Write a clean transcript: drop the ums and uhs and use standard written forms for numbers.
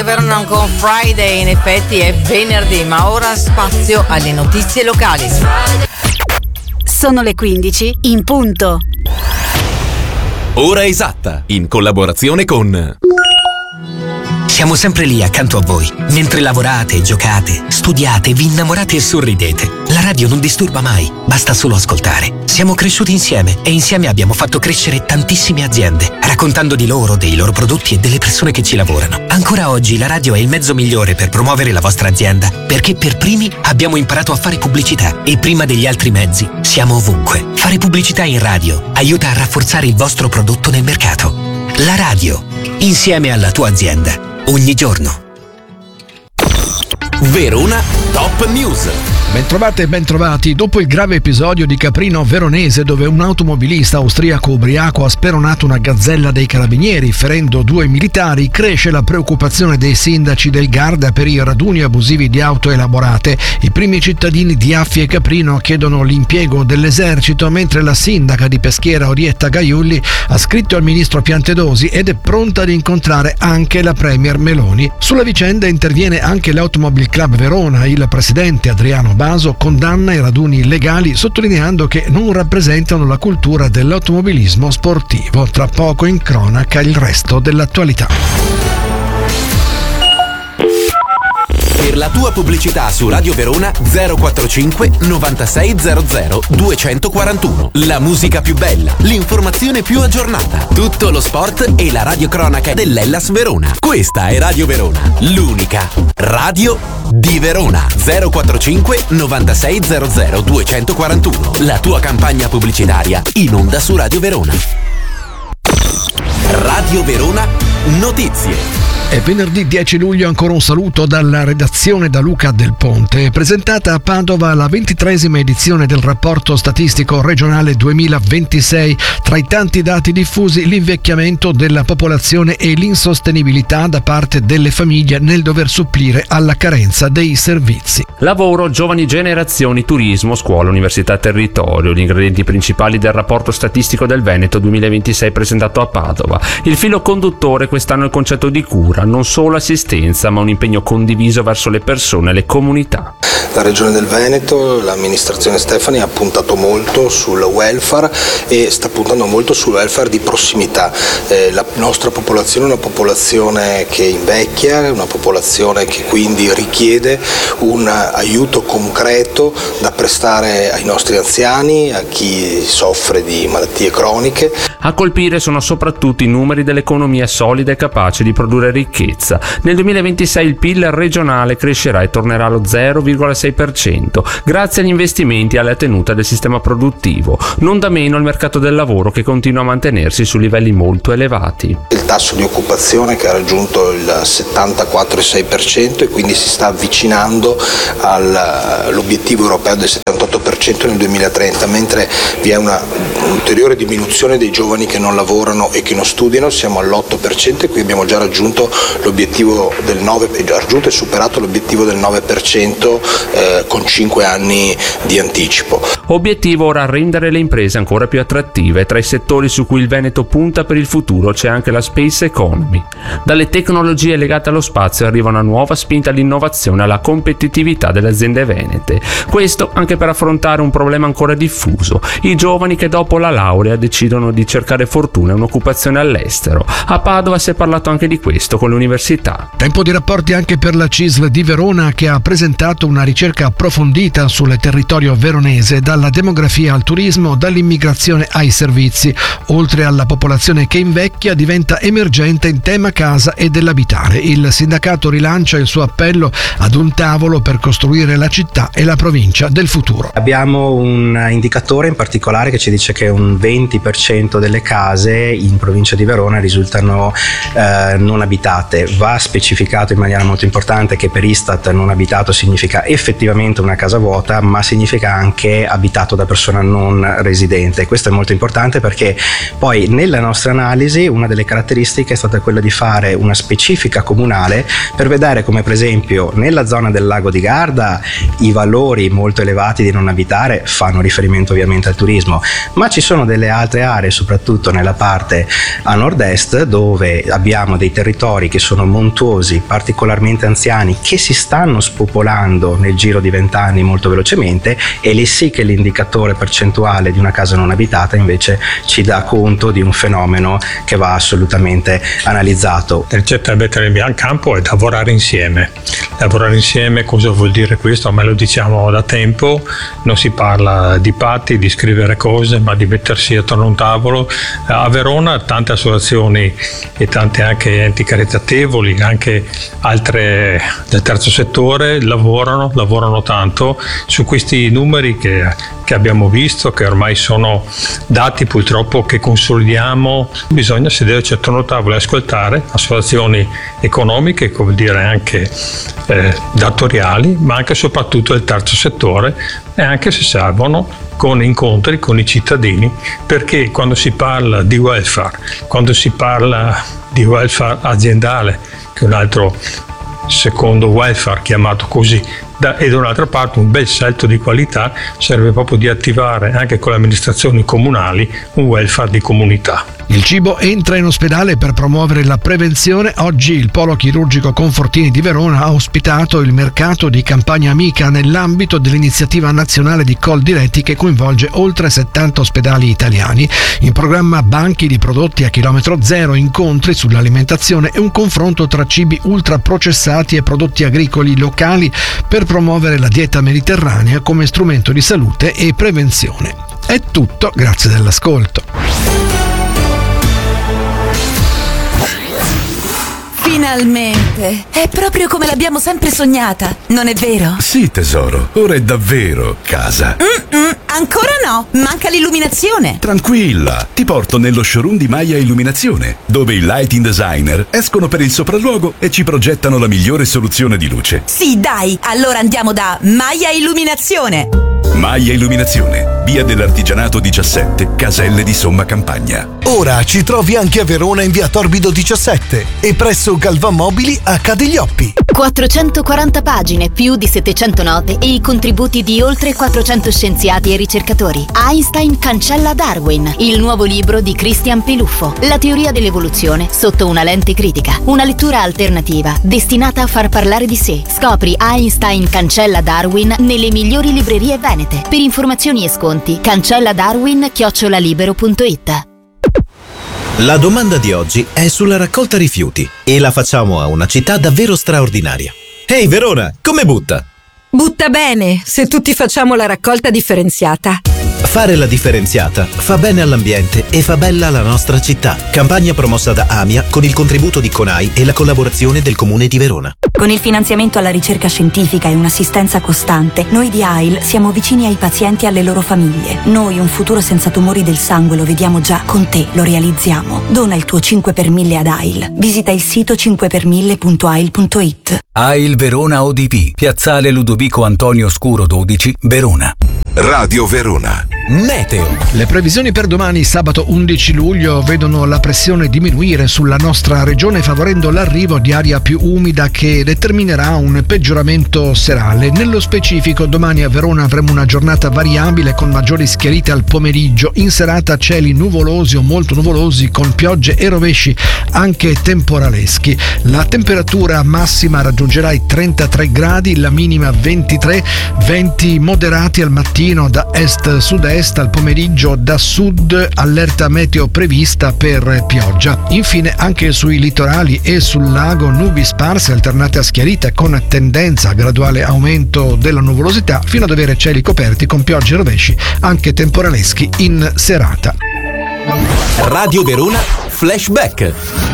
Radio Verona con Friday, in effetti è venerdì, ma ora spazio alle notizie locali. Sono le 15 in punto. Ora esatta, in collaborazione con... Siamo sempre lì accanto a voi, mentre lavorate, giocate, studiate, vi innamorate e sorridete. La radio non disturba mai, basta solo ascoltare. Siamo cresciuti insieme e insieme abbiamo fatto crescere tantissime aziende, raccontando di loro, dei loro prodotti e delle persone che ci lavorano. Ancora oggi la radio è il mezzo migliore per promuovere la vostra azienda, perché per primi abbiamo imparato a fare pubblicità e prima degli altri mezzi siamo ovunque. Fare pubblicità in radio aiuta a rafforzare il vostro prodotto nel mercato. La radio, insieme alla tua azienda. Ogni giorno. Verona Top News. Bentrovate e bentrovati. Dopo il grave episodio di Caprino Veronese, dove un automobilista austriaco ubriaco ha speronato una gazzella dei carabinieri ferendo 2 militari, cresce la preoccupazione dei sindaci del Garda per i raduni abusivi di auto elaborate. I primi cittadini di Affi e Caprino chiedono l'impiego dell'esercito, mentre la sindaca di Peschiera Orietta Gaiulli ha scritto al ministro Piantedosi ed è pronta ad incontrare anche la premier Meloni. Sulla vicenda interviene anche l'Automobile Club Verona. Il presidente Adriano Baso condanna i raduni illegali, sottolineando che non rappresentano la cultura dell'automobilismo sportivo. Tra poco in cronaca il resto dell'attualità. Per la tua pubblicità su Radio Verona 045 9600 241. La musica più bella, l'informazione più aggiornata, tutto lo sport e la radiocronaca dell'Hellas Verona. Questa è Radio Verona, l'unica radio di Verona. 045 9600 241. La tua campagna pubblicitaria in onda su Radio Verona. Radio Verona Notizie. È venerdì 10 luglio, ancora un saluto dalla redazione da Luca Del Ponte. È presentata a Padova la 23esima edizione del rapporto statistico regionale 2026. Tra i tanti dati diffusi, l'invecchiamento della popolazione e l'insostenibilità da parte delle famiglie nel dover supplire alla carenza dei servizi. Lavoro, giovani generazioni, turismo, scuola, università, territorio, gli ingredienti principali del rapporto statistico del Veneto 2026 presentato a Padova. Il filo conduttore quest'anno è il concetto di cura, non solo assistenza, ma un impegno condiviso verso le persone e le comunità. La Regione del Veneto, l'amministrazione Stefani ha puntato molto sul welfare e sta puntando molto sul welfare di prossimità. La nostra popolazione è una popolazione che invecchia, è una popolazione che quindi richiede un aiuto concreto da prestare ai nostri anziani, a chi soffre di malattie croniche. A colpire sono soprattutto i numeri dell'economia solida e capace di produrre ricchezza. Nel 2026 il PIL regionale crescerà e tornerà allo 0,6%, grazie agli investimenti e alla tenuta del sistema produttivo. Non da meno il mercato del lavoro, che continua a mantenersi su livelli molto elevati. Il tasso di occupazione che ha raggiunto il 74,6% e quindi si sta avvicinando all'obiettivo europeo del 78% nel 2030, mentre vi è una ulteriore diminuzione dei giovani che non lavorano e che non studiano. Siamo all'8% e qui abbiamo già raggiunto l'obiettivo del 9%, già raggiunto e superato l'obiettivo del 9% con 5 anni di anticipo. Obiettivo ora rendere le imprese ancora più attrattive. Tra i settori su cui il Veneto punta per il futuro c'è anche la space economy. Dalle tecnologie legate allo spazio arriva una nuova spinta all'innovazione e alla competitività delle aziende venete. Questo anche per affrontare un problema ancora diffuso: i giovani che dopo la laurea decidono di cercare fortuna e un'occupazione all'estero. A Padova si è parlato anche di questo con l'università. Tempo di rapporti anche per la CISL di Verona, che ha presentato una ricerca approfondita sul territorio veronese, dalla demografia al turismo, dall'immigrazione ai servizi. Oltre alla popolazione che invecchia, diventa emergente il tema casa e dell'abitare. Il sindacato rilancia il suo appello ad un tavolo per costruire la città e la provincia del futuro. Abbiamo un indicatore in particolare che ci dice che un 20% delle case in provincia di Verona risultano non abitate. Va specificato in maniera molto importante che per Istat non abitato significa effettivamente una casa vuota, ma significa anche abitato da persona non residente. Questo è molto importante perché poi nella nostra analisi una delle caratteristiche è stata quella di fare una specifica comunale per vedere come, per esempio, nella zona del lago di Garda i valori molto elevati di non abitare fanno riferimento ovviamente al turismo, ma ci sono delle altre aree, soprattutto nella parte a nord-est, dove abbiamo dei territori territori che sono montuosi, particolarmente anziani, che si stanno spopolando nel giro di 20 anni molto velocemente, e lì sì che l'indicatore percentuale di una casa non abitata invece ci dà conto di un fenomeno che va assolutamente analizzato. La ricetta da mettere in campo è lavorare insieme. Lavorare insieme cosa vuol dire questo? Me lo diciamo da tempo, non si parla di patti, di scrivere cose, ma di mettersi attorno a un tavolo. A Verona tante associazioni e tante anche enti caritatevoli, anche altre del terzo settore lavorano tanto su questi numeri che abbiamo visto, che ormai sono dati purtroppo che consolidiamo. Bisogna sederci attorno al tavolo e ascoltare associazioni economiche, che vuol dire anche datoriali, ma anche e soprattutto del terzo settore, e anche se servono con incontri con i cittadini, perché quando si parla di welfare, quando si parla di welfare aziendale, che è un altro secondo welfare chiamato così, e da un'altra parte un bel salto di qualità, serve proprio di attivare anche con le amministrazioni comunali un welfare di comunità. Il cibo entra in ospedale per promuovere la prevenzione. Oggi il Polo Chirurgico Confortini di Verona ha ospitato il mercato di Campagna Amica nell'ambito dell'iniziativa nazionale di Coldiretti, che coinvolge oltre 70 ospedali italiani. In programma banchi di prodotti a chilometro zero, incontri sull'alimentazione e un confronto tra cibi ultraprocessati e prodotti agricoli locali per promuovere la dieta mediterranea come strumento di salute e prevenzione. È tutto, grazie dell'ascolto. Finalmente! È proprio come l'abbiamo sempre sognata, non è vero? Sì, tesoro, ora è davvero casa. Ancora no, manca l'illuminazione. Tranquilla, ti porto nello showroom di Maia Illuminazione, dove i lighting designer escono per il sopralluogo e ci progettano la migliore soluzione di luce. Sì, dai, allora andiamo da Maia Illuminazione. Maia Illuminazione, via dell'Artigianato 17, Caselle di Somma Campagna. Ora ci trovi anche a Verona in via Torbido 17 e presso Galvan Mobili a Cadiglioppi. 440 pagine, più di 700 note e i contributi di oltre 400 scienziati e ricercatori. Einstein cancella Darwin, il nuovo libro di Christian Peluffo. La teoria dell'evoluzione sotto una lente critica. Una lettura alternativa destinata a far parlare di sé. Scopri Einstein cancella Darwin nelle migliori librerie venete. Per informazioni e sconti cancelladarwin@libero.it. La domanda di oggi è sulla raccolta rifiuti e la facciamo a una città davvero straordinaria. Ehi Verona, come butta? Butta bene, se tutti facciamo la raccolta differenziata. Fare la differenziata fa bene all'ambiente e fa bella la nostra città. Campagna promossa da AMIA con il contributo di CONAI e la collaborazione del Comune di Verona. Con il finanziamento alla ricerca scientifica e un'assistenza costante, noi di AIL siamo vicini ai pazienti e alle loro famiglie. Noi un futuro senza tumori del sangue lo vediamo già, con te lo realizziamo. Dona il tuo 5 per 1000 ad AIL. Visita il sito 5per1000.ail.it. AIL Verona ODP, Piazzale Ludovico Antonio Scuro 12, Verona. Radio Verona. Meteo. Le previsioni per domani, sabato 11 luglio, vedono la pressione diminuire sulla nostra regione, favorendo l'arrivo di aria più umida che determinerà un peggioramento serale. Nello specifico, domani a Verona avremo una giornata variabile con maggiori schiarite al pomeriggio. In serata cieli nuvolosi o molto nuvolosi con piogge e rovesci anche temporaleschi. La temperatura massima raggiungerà i 33 gradi, la minima 23, venti moderati al mattino da est-sud-est, al pomeriggio da sud, allerta meteo prevista per pioggia. Infine anche sui litorali e sul lago nubi sparse alternate a schiarite con tendenza a graduale aumento della nuvolosità fino ad avere cieli coperti con piogge e rovesci anche temporaleschi in serata. Radio Verona Flashback.